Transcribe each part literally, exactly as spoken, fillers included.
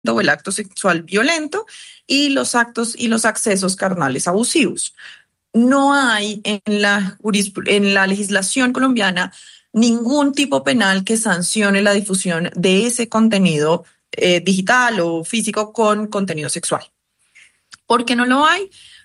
o el acto sexual violento y los actos y los accesos carnales abusivos. No hay en la, en la legislación colombiana ningún tipo penal que sancione la difusión de ese contenido eh, digital o físico con contenido sexual. ¿Por qué no lo hay?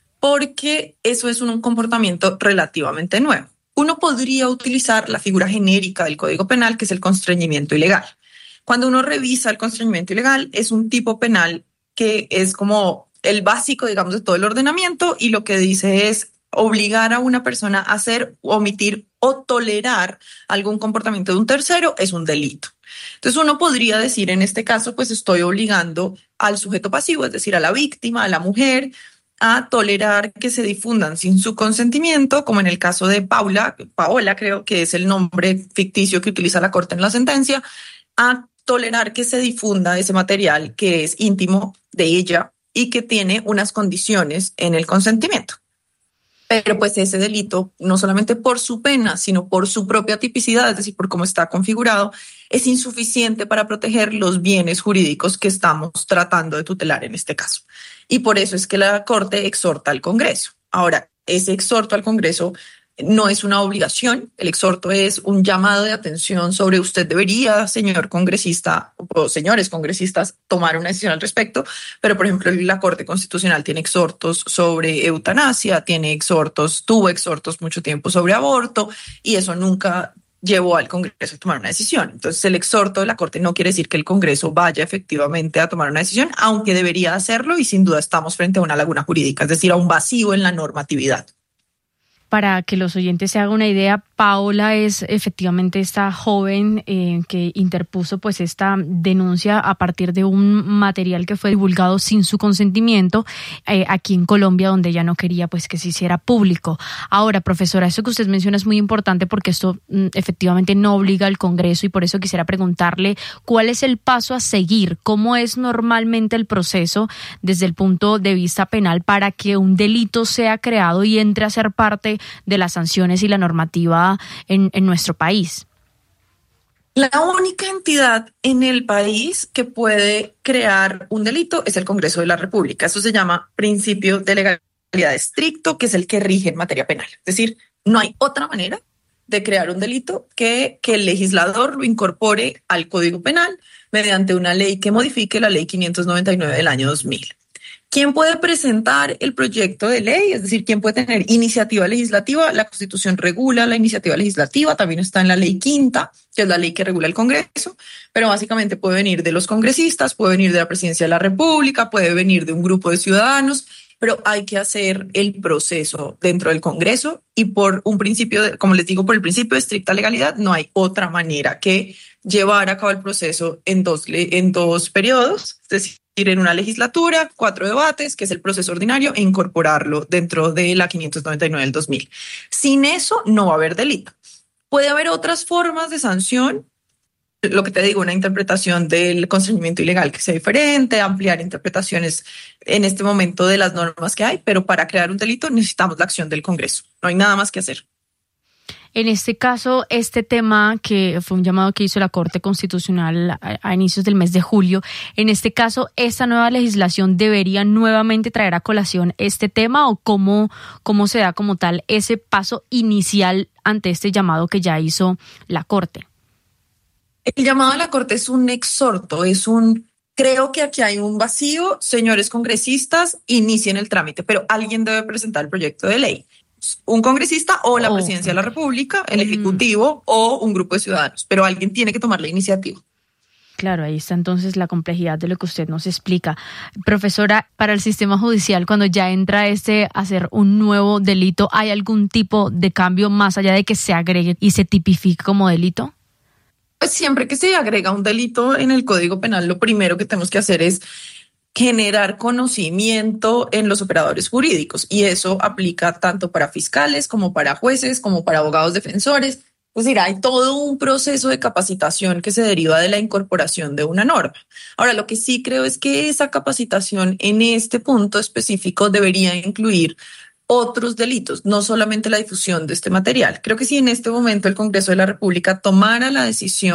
Porque eso es un comportamiento relativamente nuevo. Uno podría utilizar la figura genérica del Código Penal, que es el constreñimiento ilegal. Cuando uno revisa el constreñimiento ilegal, es un tipo penal que es como el básico, digamos, de todo el ordenamiento, y lo que dice es obligar a una persona a hacer, omitir o tolerar algún comportamiento de un tercero es un delito. Entonces uno podría decir en este caso, pues estoy obligando al sujeto pasivo, es decir, a la víctima, a la mujer, a tolerar que se difundan sin su consentimiento, como en el caso de Paula, Paola creo que es el nombre ficticio que utiliza la Corte en la sentencia, a tolerar que se difunda ese material que es íntimo de ella y que tiene unas condiciones en el consentimiento. Pero pues ese delito, no solamente por su pena, sino por su propia tipicidad, es decir, por cómo está configurado, es insuficiente para proteger los bienes jurídicos que estamos tratando de tutelar en este caso. Y por eso es que la Corte exhorta al Congreso. Ahora, ese exhorto al Congreso no es una obligación, el exhorto es un llamado de atención sobre usted debería, señor congresista o señores congresistas, tomar una decisión al respecto, pero por ejemplo la Corte Constitucional tiene exhortos sobre eutanasia, tiene exhortos, tuvo exhortos mucho tiempo sobre aborto y eso nunca llevó al Congreso a tomar una decisión. Entonces el exhorto de la Corte no quiere decir que el Congreso vaya efectivamente a tomar una decisión, aunque debería hacerlo y sin duda estamos frente a una laguna jurídica, es decir, a un vacío en la normatividad. Para que los oyentes se hagan una idea, Paola es efectivamente esta joven eh, que interpuso pues esta denuncia a partir de un material que fue divulgado sin su consentimiento eh, aquí en Colombia, donde ella no quería pues que se hiciera público. Ahora, profesora, eso que usted menciona es muy importante porque esto mm, efectivamente no obliga al Congreso y por eso quisiera preguntarle cuál es el paso a seguir, cómo es normalmente el proceso desde el punto de vista penal para que un delito sea creado y entre a ser parte de las sanciones y la normativa en, en nuestro país. La única entidad en el país que puede crear un delito es el Congreso de la República. Eso se llama principio de legalidad estricto, que es el que rige en materia penal. Es decir, no hay otra manera de crear un delito que, que el legislador lo incorpore al Código Penal mediante una ley que modifique la ley quinientos noventa y nueve del año dos mil. ¿Quién puede presentar el proyecto de ley? Es decir, ¿quién puede tener iniciativa legislativa? La Constitución regula la iniciativa legislativa, también está en la ley quinta, que es la ley que regula el Congreso, pero básicamente puede venir de los congresistas, puede venir de la Presidencia de la República, puede venir de un grupo de ciudadanos, pero hay que hacer el proceso dentro del Congreso y por un principio, de, como les digo, por el principio de estricta legalidad, no hay otra manera que llevar a cabo el proceso en dos, en dos periodos, es decir, ir en una legislatura, cuatro debates, que es el proceso ordinario, e incorporarlo dentro de la quinientos noventa y nueve del dos mil. Sin eso no va a haber delito. Puede haber otras formas de sanción, lo que te digo, una interpretación del constreñimiento ilegal que sea diferente, ampliar interpretaciones en este momento de las normas que hay, pero para crear un delito necesitamos la acción del Congreso. No hay nada más que hacer. En este caso, este tema que fue un llamado que hizo la Corte Constitucional a, a inicios del mes de julio, en este caso, ¿esta nueva legislación debería nuevamente traer a colación este tema o cómo, cómo se da como tal ese paso inicial ante este llamado que ya hizo la Corte? El llamado de la Corte es un exhorto, es un... Creo que aquí hay un vacío, señores congresistas, inicien el trámite, pero alguien debe presentar el proyecto de ley. Un congresista o la oh. Presidencia de la República, el Ejecutivo mm. o un grupo de ciudadanos, pero alguien tiene que tomar la iniciativa. Claro, ahí está entonces la complejidad de lo que usted nos explica. Profesora, para el sistema judicial, cuando ya entra este a hacer un nuevo delito, ¿hay algún tipo de cambio más allá de que se agregue y se tipifique como delito? Pues siempre que se agrega un delito en el Código Penal, lo primero que tenemos que hacer es generar conocimiento en los operadores jurídicos y eso aplica tanto para fiscales como para jueces, como para abogados defensores. Es decir, hay todo un proceso de capacitación que se deriva de la incorporación de una norma. Ahora, lo que sí creo es que esa capacitación en este punto específico debería incluir otros delitos, no solamente la difusión de este material. Creo que si en este momento el Congreso de la República tomara la decisión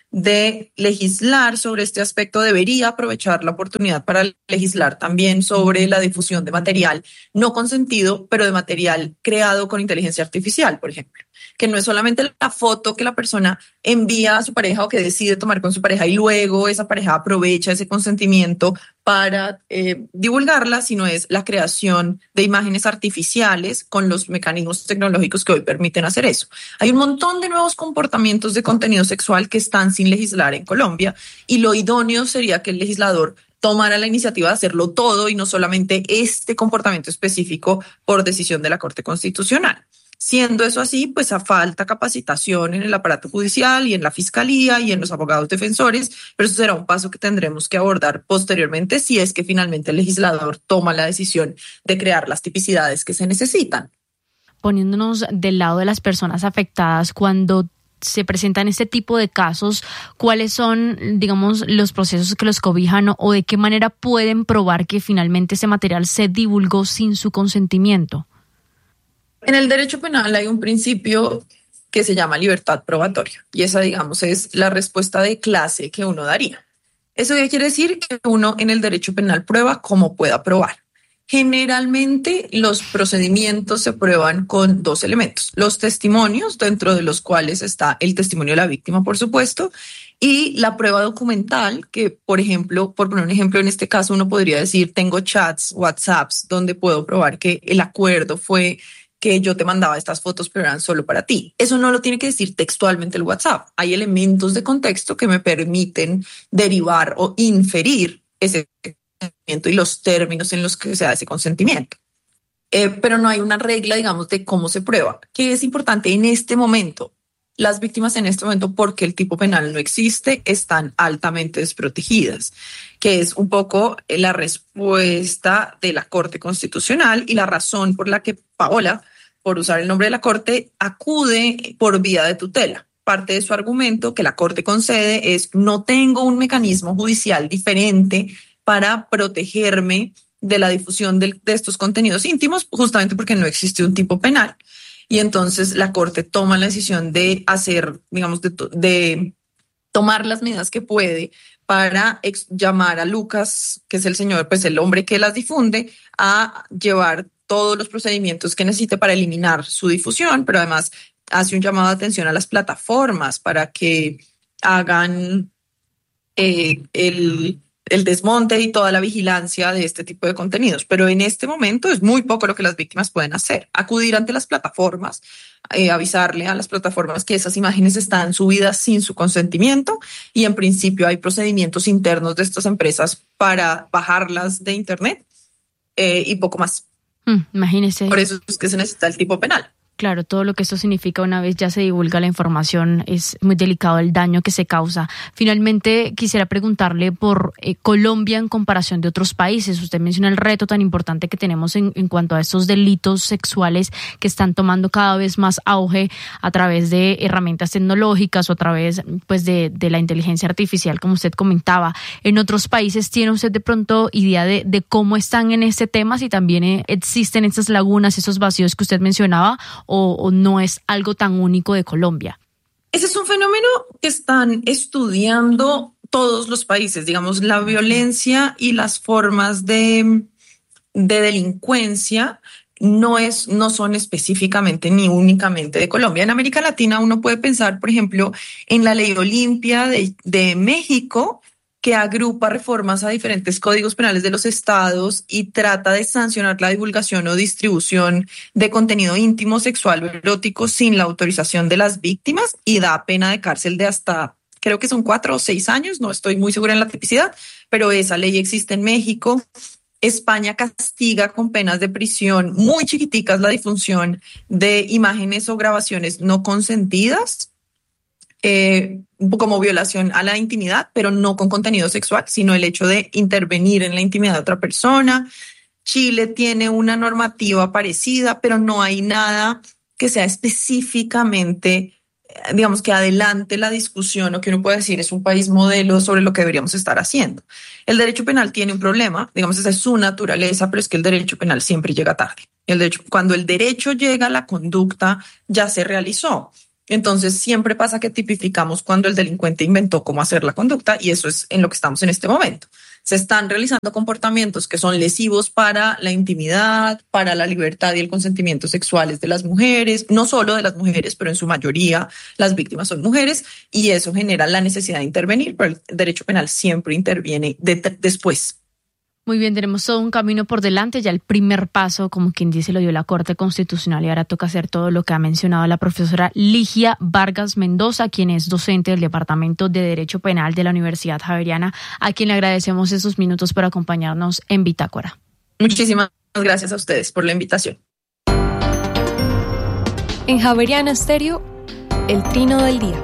de legislar sobre este aspecto debería aprovechar la oportunidad para legislar también sobre la difusión de material no consentido, pero de material creado con inteligencia artificial, por ejemplo, que no es solamente la foto que la persona envía a su pareja o que decide tomar con su pareja y luego esa pareja aprovecha ese consentimiento para eh, divulgarla, sino es la creación de imágenes artificiales con los mecanismos tecnológicos que hoy permiten hacer eso. Hay un montón de nuevos comportamientos de contenido sexual que están sin legislar en Colombia y lo idóneo sería que el legislador tomara la iniciativa de hacerlo todo y no solamente este comportamiento específico por decisión de la Corte Constitucional. Siendo eso así, pues a falta capacitación en el aparato judicial y en la fiscalía y en los abogados defensores, pero eso será un paso que tendremos que abordar posteriormente si es que finalmente el legislador toma la decisión de crear las tipicidades que se necesitan. Poniéndonos del lado de las personas afectadas, cuando se presentan este tipo de casos, ¿cuáles son, digamos, los procesos que los cobijan o de qué manera pueden probar que finalmente ese material se divulgó sin su consentimiento? En el derecho penal hay un principio que se llama libertad probatoria y esa, digamos, es la respuesta de clase que uno daría. ¿Eso qué quiere decir? Que uno en el derecho penal prueba como pueda probar. Generalmente los procedimientos se prueban con dos elementos. Los testimonios, dentro de los cuales está el testimonio de la víctima, por supuesto, y la prueba documental, que, por ejemplo, por poner un ejemplo, en este caso uno podría decir, tengo chats, WhatsApps, donde puedo probar que el acuerdo fue que yo te mandaba estas fotos, pero eran solo para ti. Eso no lo tiene que decir textualmente el WhatsApp. Hay elementos de contexto que me permiten derivar o inferir ese consentimiento y los términos en los que se da ese consentimiento. Eh, pero no hay una regla, digamos, de cómo se prueba. ¿Qué es importante en este momento? Las víctimas en este momento, porque el tipo penal no existe, están altamente desprotegidas, que es un poco la respuesta de la Corte Constitucional y la razón por la que Paola, por usar el nombre de la Corte, acude por vía de tutela. Parte de su argumento que la Corte concede es no tengo un mecanismo judicial diferente para protegerme de la difusión de, de estos contenidos íntimos, justamente porque no existe un tipo penal. Y entonces la Corte toma la decisión de hacer, digamos, de, de tomar las medidas que puede para ex- llamar a Lucas, que es el señor, pues el hombre que las difunde, a llevar todos los procedimientos que necesite para eliminar su difusión, pero además hace un llamado de atención a las plataformas para que hagan eh, el... el desmonte y toda la vigilancia de este tipo de contenidos. Pero en este momento es muy poco lo que las víctimas pueden hacer. Acudir ante las plataformas, eh, avisarle a las plataformas que esas imágenes están subidas sin su consentimiento y en principio hay procedimientos internos de estas empresas para bajarlas de internet eh, y poco más. Mm, imagínese. Por eso es que se necesita el tipo penal. Claro, todo lo que esto significa una vez ya se divulga la información, es muy delicado el daño que se causa. Finalmente, quisiera preguntarle por eh, Colombia en comparación de otros países. Usted menciona el reto tan importante que tenemos en, en cuanto a estos delitos sexuales que están tomando cada vez más auge a través de herramientas tecnológicas o a través pues, de, de la inteligencia artificial, como usted comentaba. ¿En otros países tiene usted de pronto idea de, de cómo están en este tema? Si también eh, existen estas lagunas, esos vacíos que usted mencionaba, O, o no es algo tan único de Colombia? Ese es un fenómeno que están estudiando todos los países, digamos, la violencia y las formas de, de delincuencia no, es, no son específicamente ni únicamente de Colombia. En América Latina uno puede pensar, por ejemplo, en la Ley Olimpia de, de México, que agrupa reformas a diferentes códigos penales de los estados y trata de sancionar la divulgación o distribución de contenido íntimo, sexual o erótico sin la autorización de las víctimas y da pena de cárcel de hasta, creo que son cuatro o seis años, no estoy muy segura en la tipicidad, pero esa ley existe en México. España castiga con penas de prisión muy chiquiticas la difusión de imágenes o grabaciones no consentidas, Eh, como violación a la intimidad, pero no con contenido sexual, sino el hecho de intervenir en la intimidad de otra persona. Chile tiene una normativa parecida, pero no hay nada que sea específicamente, digamos, que adelante la discusión o que uno pueda decir es un país modelo sobre lo que deberíamos estar haciendo. El derecho penal tiene un problema, digamos, esa es su naturaleza, pero es que el derecho penal siempre llega tarde. El derecho, cuando el derecho llega, la conducta ya se realizó. Entonces siempre pasa que tipificamos cuando el delincuente inventó cómo hacer la conducta y eso es en lo que estamos en este momento. Se están realizando comportamientos que son lesivos para la intimidad, para la libertad y el consentimiento sexuales de las mujeres, no solo de las mujeres, pero en su mayoría las víctimas son mujeres y eso genera la necesidad de intervenir, pero el derecho penal siempre interviene de- después. Muy bien, tenemos todo un camino por delante. Ya el primer paso, como quien dice, lo dio la Corte Constitucional y ahora toca hacer todo lo que ha mencionado la profesora Ligia Vargas Mendoza, quien es docente del Departamento de Derecho Penal de la Universidad Javeriana, a quien le agradecemos esos minutos por acompañarnos en Bitácora. Muchísimas gracias a ustedes por la invitación. En Javeriana Estéreo, el trino del día.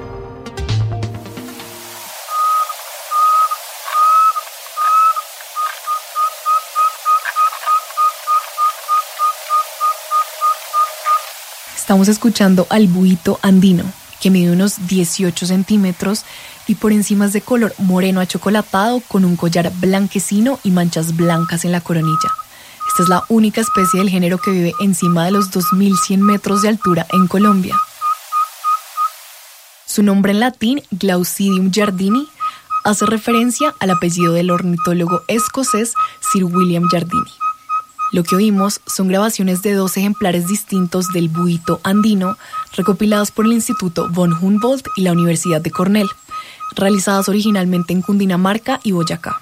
Estamos escuchando al buito andino, que mide unos dieciocho centímetros y por encima es de color moreno achocolatado con un collar blanquecino y manchas blancas en la coronilla. Esta es la única especie del género que vive encima de los dos mil cien metros de altura en Colombia. Su nombre en latín, Glaucidium jardini, hace referencia al apellido del ornitólogo escocés Sir William Jardini. Lo que oímos son grabaciones de dos ejemplares distintos del buito andino, recopilados por el Instituto von Humboldt y la Universidad de Cornell, realizadas originalmente en Cundinamarca y Boyacá.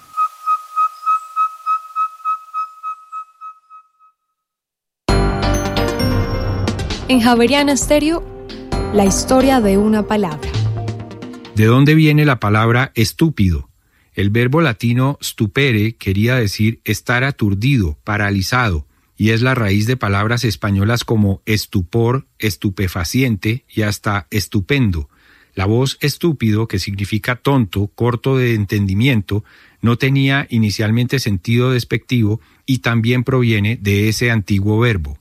En Javeriana Estéreo, la historia de una palabra. ¿De dónde viene la palabra estúpido? El verbo latino stupere quería decir estar aturdido, paralizado, y es la raíz de palabras españolas como estupor, estupefaciente y hasta estupendo. La voz estúpido, que significa tonto, corto de entendimiento, no tenía inicialmente sentido despectivo y también proviene de ese antiguo verbo.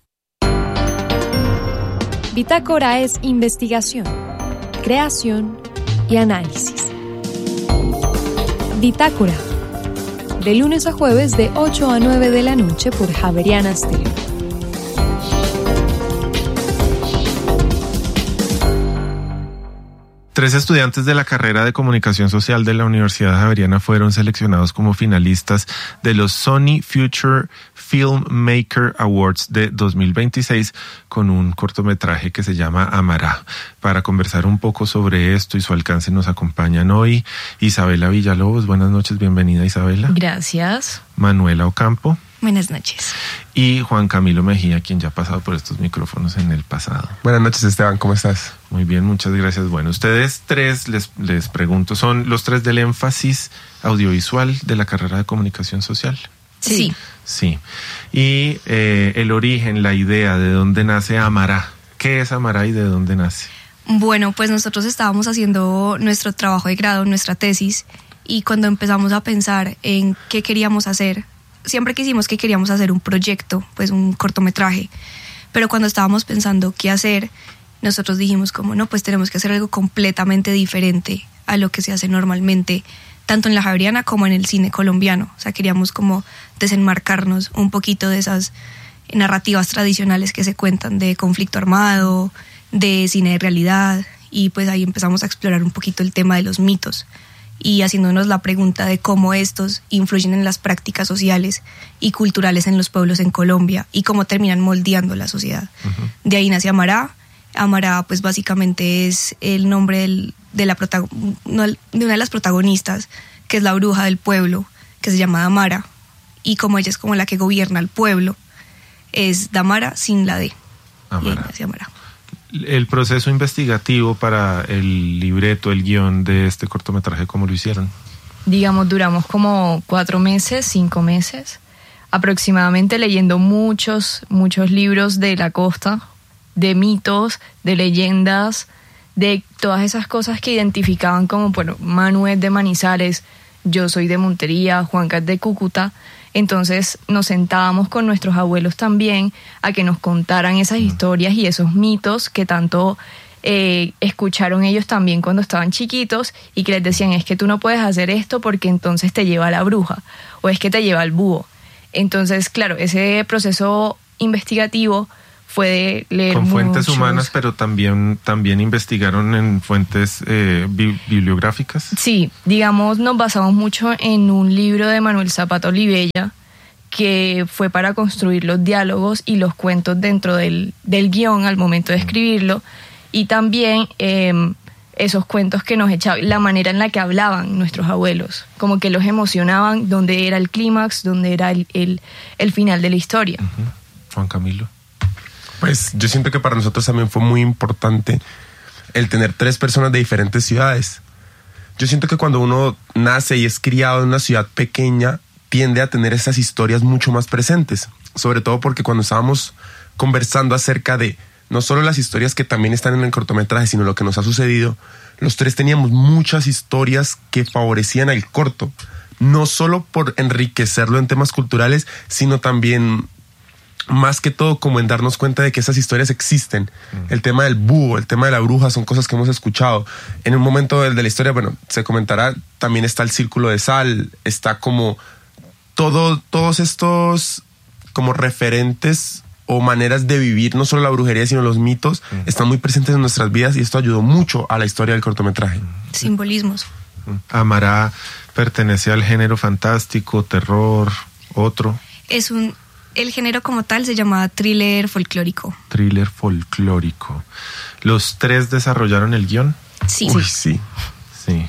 Bitácora es investigación, creación y análisis. Bitácora, de lunes a jueves de ocho a nueve de la noche por Javeriana Estéreo. Tres estudiantes de la carrera de Comunicación Social de la Universidad Javeriana fueron seleccionados como finalistas de los Sony Future Filmmaker Awards de dos mil veintiséis con un cortometraje que se llama Amará. Para conversar un poco sobre esto y su alcance nos acompañan hoy Isabela Villalobos. Buenas noches, bienvenida Isabela. Gracias. Manuela Ocampo. Buenas noches. Y Juan Camilo Mejía, quien ya ha pasado por estos micrófonos en el pasado. Buenas noches, Esteban, ¿cómo estás? Muy bien, muchas gracias. Bueno, ustedes tres, les, les pregunto, ¿son los tres del énfasis audiovisual de la carrera de Comunicación Social? Sí. Sí. Y eh, el origen, la idea, ¿de dónde nace Amará? ¿Qué es Amará y de dónde nace? Bueno, pues nosotros estábamos haciendo nuestro trabajo de grado, nuestra tesis, y cuando empezamos a pensar en qué queríamos hacer, siempre quisimos que queríamos hacer un proyecto, pues un cortometraje, pero cuando estábamos pensando qué hacer, nosotros dijimos como no, pues tenemos que hacer algo completamente diferente a lo que se hace normalmente, tanto en la Javeriana como en el cine colombiano. O sea, queríamos como desenmarcarnos un poquito de esas narrativas tradicionales que se cuentan de conflicto armado, de cine de realidad, y pues ahí empezamos a explorar un poquito el tema de los mitos y haciéndonos la pregunta de cómo estos influyen en las prácticas sociales y culturales en los pueblos en Colombia y cómo terminan moldeando la sociedad. Uh-huh. De ahí nace Amará. Amará pues básicamente es el nombre del, de, la protagon- no, de una de las protagonistas, que es la bruja del pueblo, que se llama Damara, y como ella es como la que gobierna el pueblo, es Damara sin la D. Amará. Y ahí nace Amará. El proceso investigativo para el libreto, el guión de este cortometraje, ¿cómo lo hicieron? Digamos, duramos como cuatro meses, cinco meses, aproximadamente leyendo muchos, muchos libros de la costa, de mitos, de leyendas, de todas esas cosas que identificaban como, bueno, Manu es de Manizales, yo soy de Montería, Juanca es de Cúcuta. Entonces nos sentábamos con nuestros abuelos también a que nos contaran esas historias y esos mitos que tanto eh, escucharon ellos también cuando estaban chiquitos y que les decían es que tú no puedes hacer esto porque entonces te lleva la bruja o es que te lleva el búho. Entonces, claro, ese proceso investigativo fue de leer con fuentes muchos. humanas, pero también, también investigaron en fuentes eh, bi- bibliográficas. Sí, digamos, nos basamos mucho en un libro de Manuel Zapata Olivella, que fue para construir los diálogos y los cuentos dentro del, del guión al momento de escribirlo, y también eh, esos cuentos que nos echaban, la manera en la que hablaban nuestros abuelos, como que los emocionaban, donde era el clímax, donde era el, el, el final de la historia. Uh-huh. Juan Camilo. Pues yo siento que para nosotros también fue muy importante el tener tres personas de diferentes ciudades. Yo siento que cuando uno nace y es criado en una ciudad pequeña, tiende a tener esas historias mucho más presentes. Sobre todo porque cuando estábamos conversando acerca de no solo las historias que también están en el cortometraje, sino lo que nos ha sucedido, los tres teníamos muchas historias que favorecían al corto. No solo por enriquecerlo en temas culturales, sino también, más que todo, como en darnos cuenta de que esas historias existen. Mm. El tema del búho, el tema de la bruja son cosas que hemos escuchado. En un momento de, de la historia, bueno, se comentará, también está el círculo de sal, está como todo, todos estos como referentes o maneras de vivir, no solo la brujería, sino los mitos, mm. están muy presentes en nuestras vidas, y esto ayudó mucho a la historia del cortometraje. Simbolismos. Amará pertenece al género fantástico, terror, otro. Es un... El género como tal se llama thriller folclórico. Thriller folclórico. ¿Los tres desarrollaron el guión? Sí. Uy, sí. Sí.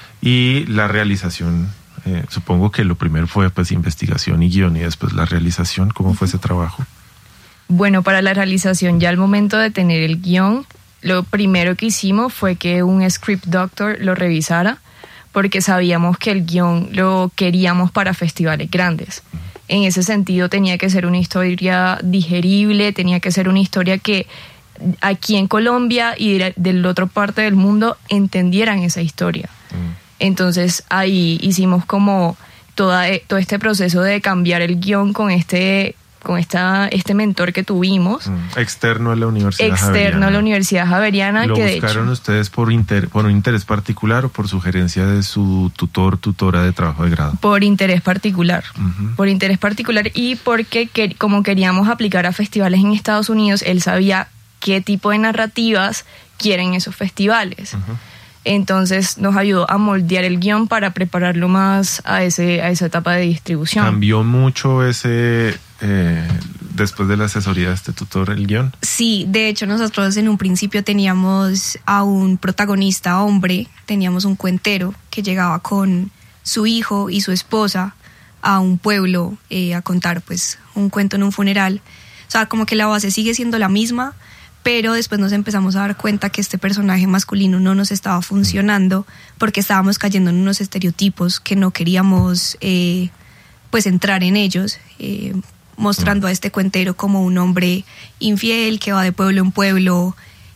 Y la realización, eh, supongo que lo primero fue pues investigación y guión, y después la realización. ¿Cómo fue ese trabajo? Bueno, para la realización, ya al momento de tener el guión, lo primero que hicimos fue que un script doctor lo revisara, porque sabíamos que el guión lo queríamos para festivales grandes. En ese sentido tenía que ser una historia digerible, tenía que ser una historia que aquí en Colombia y de, de la otra parte del mundo entendieran esa historia. Mm. Entonces ahí hicimos como toda, todo este proceso de cambiar el guión con este, con esta, este mentor que tuvimos. Mm. Externo a la Universidad Externo Javeriana. a la Universidad Javeriana. ¿Lo que buscaron de hecho, ustedes por, inter, por un interés particular o por sugerencia de su tutor, tutora de trabajo de grado? Por interés particular. Uh-huh. Por interés particular y porque que, como queríamos aplicar a festivales en Estados Unidos, él sabía qué tipo de narrativas quieren esos festivales. Uh-huh. Entonces nos ayudó a moldear el guión para prepararlo más a, ese, a esa etapa de distribución. ¿Cambió mucho ese... Eh, después de la asesoría de este tutor, el guión? Sí, de hecho nosotros en un principio teníamos a un protagonista hombre, teníamos un cuentero que llegaba con su hijo y su esposa a un pueblo eh, a contar pues un cuento en un funeral. O sea, como que la base sigue siendo la misma, pero después nos empezamos a dar cuenta que este personaje masculino no nos estaba funcionando porque estábamos cayendo en unos estereotipos que no queríamos eh, pues entrar en ellos, eh, mostrando a este cuentero como un hombre infiel que va de pueblo en pueblo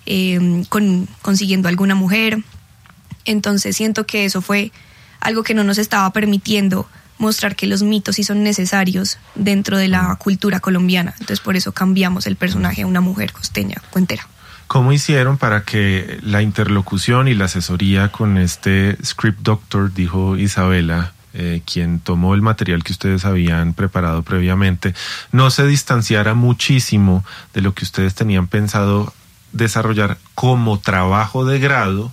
eh, con, consiguiendo alguna mujer. Entonces siento que eso fue algo que no nos estaba permitiendo mostrar que los mitos sí son necesarios dentro de la cultura colombiana. Entonces por eso cambiamos el personaje a una mujer costeña, cuentera. ¿Cómo hicieron para que la interlocución y la asesoría con este script doctor, dijo Isabela, Eh, quien tomó el material que ustedes habían preparado previamente, no se distanciara muchísimo de lo que ustedes tenían pensado desarrollar como trabajo de grado,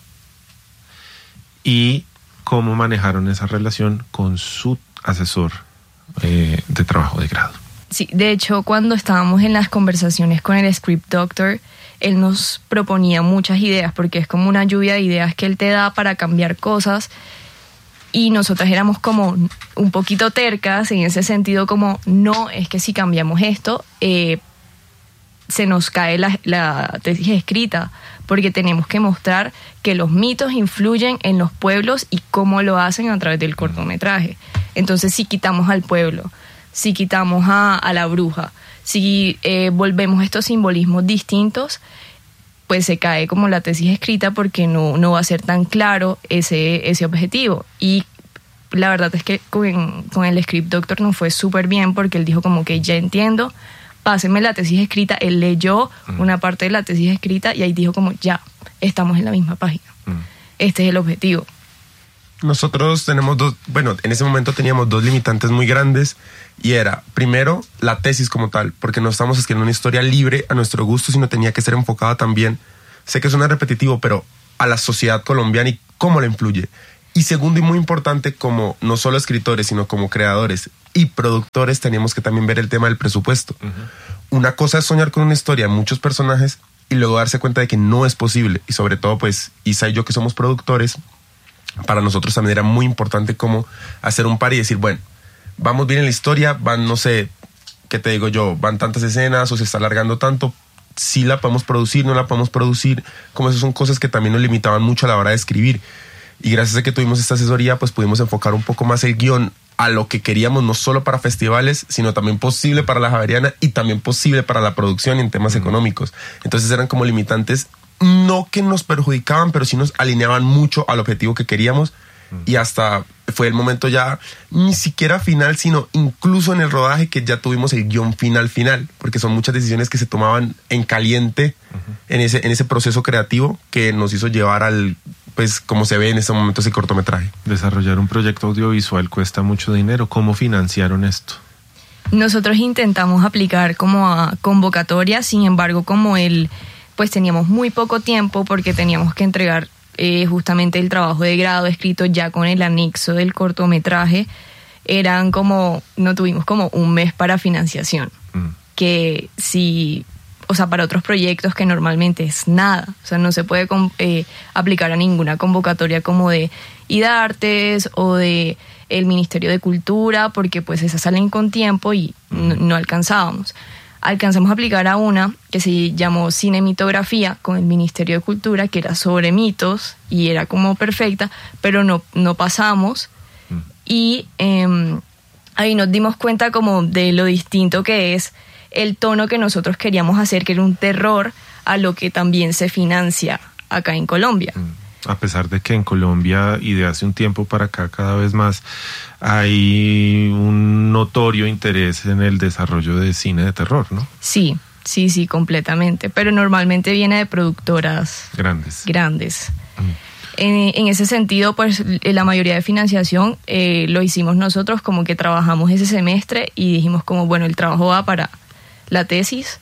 y cómo manejaron esa relación con su asesor eh, de trabajo de grado? Sí, de hecho, cuando estábamos en las conversaciones con el script doctor, él nos proponía muchas ideas, porque es como una lluvia de ideas que él te da para cambiar cosas. Y nosotras éramos como un poquito tercas en ese sentido, como no, es que si cambiamos esto, eh, se nos cae la, la tesis escrita, porque tenemos que mostrar que los mitos influyen en los pueblos y cómo lo hacen a través del cortometraje. Entonces, si quitamos al pueblo, si quitamos a, a la bruja, si eh, volvemos estos simbolismos distintos, pues se cae como la tesis escrita, porque no, no va a ser tan claro ese, ese objetivo. Y la verdad es que con, con el script doctor nos fue súper bien, porque él dijo como que ya entiendo, pásenme la tesis escrita. Él leyó mm. una parte de la tesis escrita y ahí dijo como ya, estamos en la misma página. Mm. Este es el objetivo. Nosotros tenemos dos, bueno, en ese momento teníamos dos limitantes muy grandes y era, primero, la tesis como tal, porque no estamos escribiendo una historia libre a nuestro gusto, sino tenía que ser enfocada también, sé que suena repetitivo, pero a la sociedad colombiana y cómo la influye. Y segundo y muy importante, como no solo escritores, sino como creadores y productores, teníamos que también ver el tema del presupuesto. Uh-huh. Una cosa es soñar con una historia de muchos personajes y luego darse cuenta de que no es posible. Y sobre todo, pues, Isa y yo que somos productores, para nosotros también era muy importante como hacer un par y decir, bueno, vamos bien en la historia, van, no sé, ¿qué te digo yo? Van tantas escenas o se está alargando tanto, sí la podemos producir, no la podemos producir, como esas son cosas que también nos limitaban mucho a la hora de escribir. Y gracias a que tuvimos esta asesoría, pues pudimos enfocar un poco más el guión a lo que queríamos, no solo para festivales, sino también posible para la Javeriana y también posible para la producción y en temas mm. económicos. Entonces eran como limitantes, no que nos perjudicaban, pero sí nos alineaban mucho al objetivo que queríamos. Mm. Y hasta fue el momento ya, ni siquiera final, sino incluso en el rodaje que ya tuvimos el guión final final, porque son muchas decisiones que se tomaban en caliente uh-huh. en, ese, en ese proceso creativo que nos hizo llevar al... pues como se ve en este momento ese cortometraje. Desarrollar un proyecto audiovisual cuesta mucho dinero. ¿Cómo financiaron esto? Nosotros intentamos aplicar como a convocatoria, sin embargo, como el, pues teníamos muy poco tiempo porque teníamos que entregar eh, justamente el trabajo de grado escrito ya con el anexo del cortometraje, eran como, no tuvimos como un mes para financiación, mm. que si... o sea, para otros proyectos que normalmente es nada. O sea, no se puede eh, aplicar a ninguna convocatoria como de IDARTES o de el Ministerio de Cultura, porque pues esas salen con tiempo y no, no alcanzábamos. Alcanzamos a aplicar a una que se llamó Cinemitografía con el Ministerio de Cultura, que era sobre mitos y era como perfecta, pero no, no pasamos. Mm. Y eh, ahí nos dimos cuenta como de lo distinto que es el tono que nosotros queríamos hacer, que era un terror, a lo que también se financia acá en Colombia. A pesar de que en Colombia y de hace un tiempo para acá cada vez más hay un notorio interés en el desarrollo de cine de terror, ¿no? Sí, sí, sí, completamente, pero normalmente viene de productoras grandes. grandes. Mm. En, en ese sentido, pues la mayoría de financiación eh, lo hicimos nosotros, como que trabajamos ese semestre y dijimos como, bueno, el trabajo va para la tesis,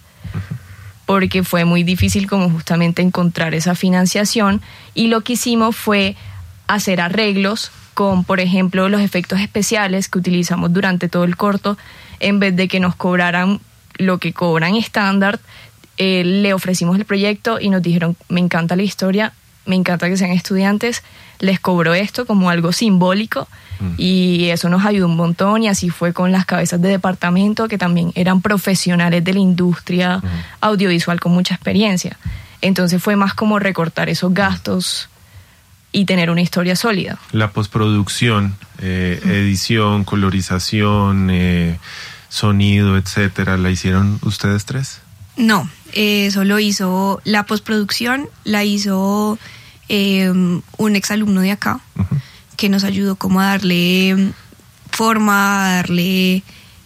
porque fue muy difícil como justamente encontrar esa financiación, y lo que hicimos fue hacer arreglos con, por ejemplo, los efectos especiales que utilizamos durante todo el corto. En vez de que nos cobraran lo que cobran estándar, eh, le ofrecimos el proyecto y nos dijeron, me encanta la historia, me encanta que sean estudiantes, les cobro esto como algo simbólico. Mm. Y eso nos ayudó un montón, y así fue con las cabezas de departamento, que también eran profesionales de la industria mm. audiovisual con mucha experiencia. Entonces fue más como recortar esos gastos y tener una historia sólida. La postproducción, eh, mm. edición, colorización, eh, sonido, etcétera, ¿la hicieron ustedes tres? No, eh, eso lo hizo la postproducción, la hizo eh, un exalumno de acá. Uh-huh. Que nos ayudó como a darle forma, a darle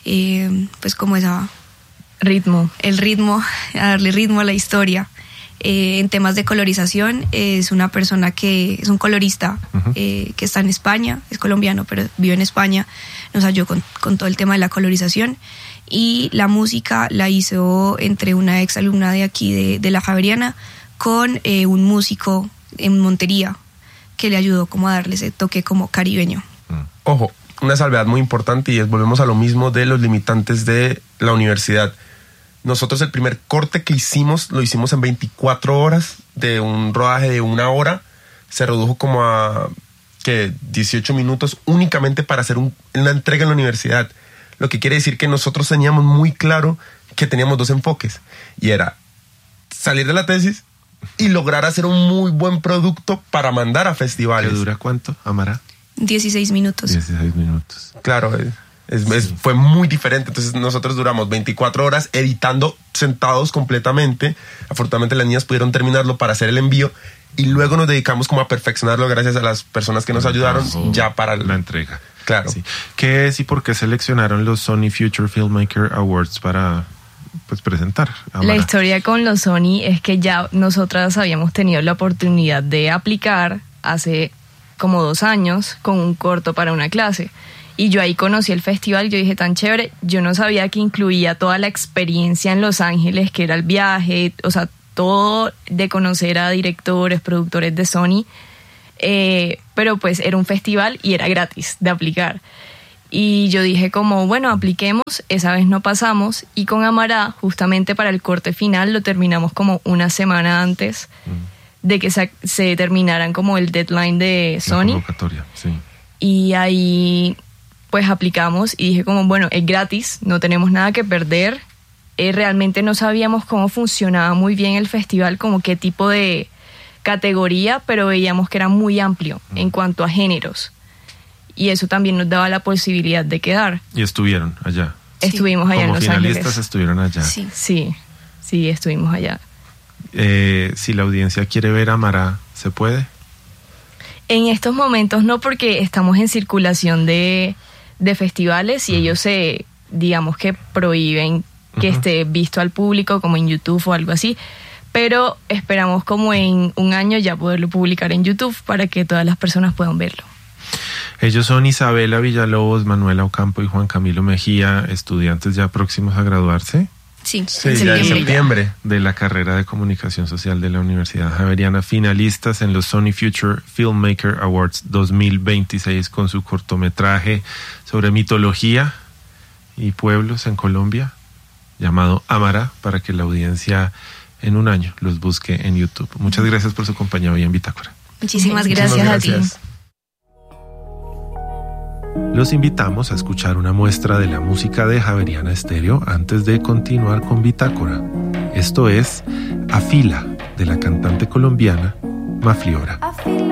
eh, pues como esa ritmo, el ritmo, a darle ritmo a la historia. Eh, en temas de colorización es una persona que es un colorista uh-huh. eh, que está en España, es colombiano pero vive en España, nos ayudó con, con todo el tema de la colorización. Y la música la hizo entre una ex alumna de aquí de, de la Javeriana con eh, un músico en Montería, que le ayudó como a darle ese toque como caribeño. Ojo, una salvedad muy importante, y es, volvemos a lo mismo de los limitantes de la universidad. Nosotros el primer corte que hicimos, lo hicimos en veinticuatro horas, de un rodaje de una hora, se redujo como a que dieciocho minutos únicamente para hacer un, una entrega en la universidad. Lo que quiere decir que nosotros teníamos muy claro que teníamos dos enfoques, y era salir de la tesis y lograr hacer un muy buen producto para mandar a festivales. ¿Qué dura cuánto, Amara? dieciséis minutos. dieciséis minutos. Claro, es, es, sí. es, fue muy diferente. Entonces nosotros duramos veinticuatro horas editando sentados completamente. Afortunadamente las niñas pudieron terminarlo para hacer el envío, y luego nos dedicamos como a perfeccionarlo gracias a las personas que nos ayudaron sí. ya para el, la entrega. Claro. Sí. ¿Qué es y por qué seleccionaron los Sony Future Filmmaker Awards para pues presentar? Amara. La historia con los Sony es que ya nosotras habíamos tenido la oportunidad de aplicar hace como dos años con un corto para una clase. Y yo ahí conocí el festival y yo dije, tan chévere, yo no sabía que incluía toda la experiencia en Los Ángeles, que era el viaje, o sea, todo de conocer a directores, productores de Sony, eh, pero pues era un festival y era gratis de aplicar. Y yo dije como, bueno, apliquemos, esa vez no pasamos, y con Amará, justamente para el corte final, lo terminamos como una semana antes mm. de que se, se terminaran como el deadline de Sony. La convocatoria, sí. Y ahí pues aplicamos y dije como, bueno, es gratis, no tenemos nada que perder. Eh, realmente no sabíamos cómo funcionaba muy bien el festival, como qué tipo de categoría, pero veíamos que era muy amplio mm. en cuanto a géneros. Y eso también nos daba la posibilidad de quedar. Y estuvieron allá. Estuvimos allá Como en Los finalistas Ángeles. Estuvieron allá. Sí, sí, sí, estuvimos allá. Eh, si la audiencia quiere ver a Amará, ¿se puede? En estos momentos no, porque estamos en circulación de, de festivales y uh-huh. ellos se, digamos que prohíben que uh-huh. esté visto al público como en YouTube o algo así, pero esperamos como en un año ya poderlo publicar en YouTube para que todas las personas puedan verlo. Ellos son Isabela Villalobos, Manuela Ocampo y Juan Camilo Mejía, estudiantes ya próximos a graduarse. Sí, sí en ya en septiembre. De la carrera de Comunicación Social de la Universidad Javeriana, finalistas en los Sony Future Filmmaker Awards dos mil veintiséis con su cortometraje sobre mitología y pueblos en Colombia, llamado Amará, para que la audiencia en un año los busque en YouTube. Muchas gracias por su compañía hoy en Bitácora. Muchísimas gracias, Muchísimas gracias a ti. Los invitamos a escuchar una muestra de la música de Javeriana Estéreo antes de continuar con Bitácora. Esto es Afila, de la cantante colombiana Mafliora.